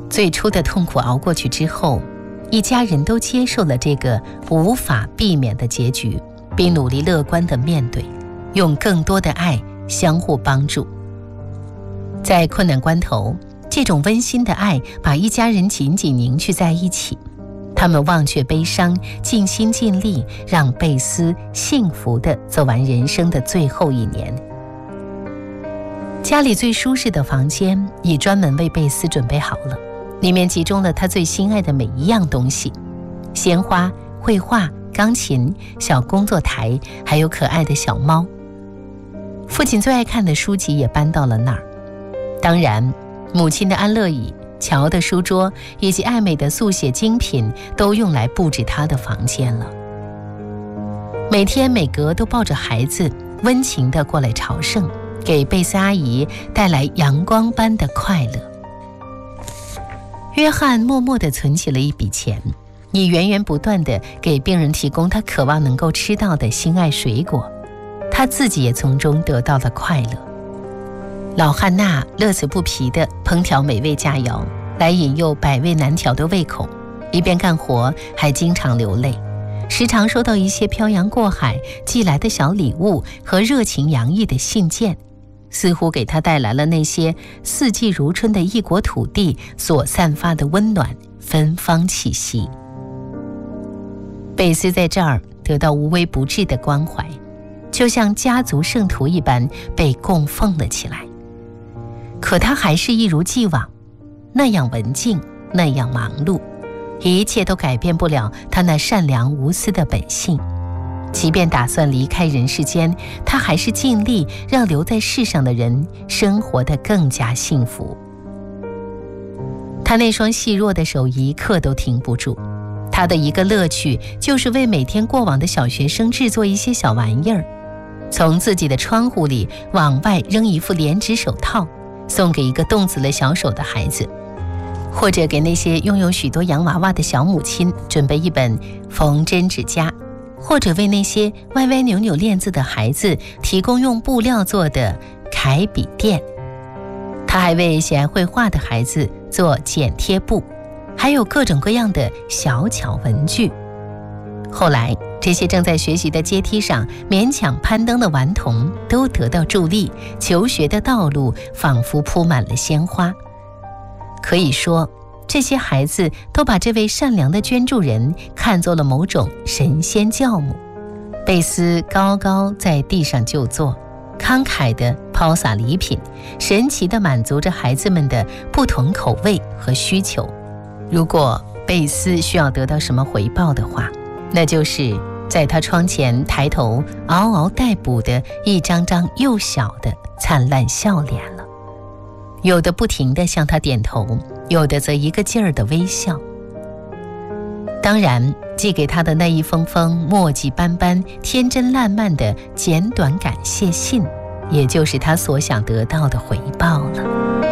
最初的痛苦熬过去之后，一家人都接受了这个无法避免的结局，并努力乐观地面对，用更多的爱相互帮助。在困难关头，这种温馨的爱把一家人紧紧凝聚在一起，他们忘却悲伤，尽心尽力，让贝斯幸福地走完人生的最后一年。家里最舒适的房间也专门为贝斯准备好了，里面集中了他最心爱的每一样东西：鲜花、绘画、钢琴、小工作台，还有可爱的小猫。父亲最爱看的书籍也搬到了那儿，当然母亲的安乐椅、乔的书桌以及爱美的速写精品都用来布置他的房间了。每天每格都抱着孩子，温情地过来朝圣，给贝斯阿姨带来阳光般的快乐。约翰默默地存起了一笔钱，以源源不断地给病人提供他渴望能够吃到的心爱水果，他自己也从中得到了快乐。老汉娜乐此不疲地烹调美味佳肴，来引诱百味难调的胃口，一边干活还经常流泪，时常收到一些漂洋过海寄来的小礼物和热情洋溢的信件，似乎给他带来了那些四季如春的异国土地所散发的温暖芬芳气息。贝斯在这儿得到无微不至的关怀，就像家族圣徒一般被供奉了起来。可他还是一如既往，那样文静，那样忙碌，一切都改变不了他那善良无私的本性。即便打算离开人世间，他还是尽力让留在世上的人生活得更加幸福。他那双细弱的手一刻都停不住，他的一个乐趣就是为每天过往的小学生制作一些小玩意儿，从自己的窗户里往外扔一副连指手套，送给一个冻死了小手的孩子，或者给那些拥有许多洋娃娃的小母亲准备一本缝针指甲，或者为那些歪歪扭扭练字的孩子提供用布料做的楷笔垫。他还为喜爱绘画的孩子做剪贴布，还有各种各样的小巧文具。后来这些正在学习的阶梯上勉强攀登的顽童都得到助力，求学的道路仿佛铺满了鲜花。可以说，这些孩子都把这位善良的捐助人看作了某种神仙教母。贝斯高高在地上就坐，慷慨地抛洒礼品，神奇地满足着孩子们的不同口味和需求。如果贝斯需要得到什么回报的话，那就是在他窗前抬头嗷嗷待哺的一张张幼小的灿烂笑脸了。有的不停地向他点头，有的则一个劲儿地微笑。当然，寄给他的那一封封墨迹斑斑、天真烂漫的简短感谢信，也就是他所想得到的回报了。